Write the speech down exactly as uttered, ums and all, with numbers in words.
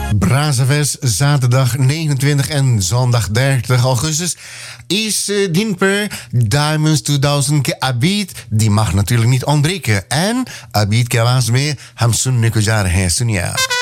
Brazzavers, zaterdag negenentwintig en zondag dertig augustus is uh, Dinper Diamonds tweeduizend ke Abid. Die mag natuurlijk niet ontbreken. En Abid ke आवाज में हम सुनने को जा रहे हैं, सुनिए.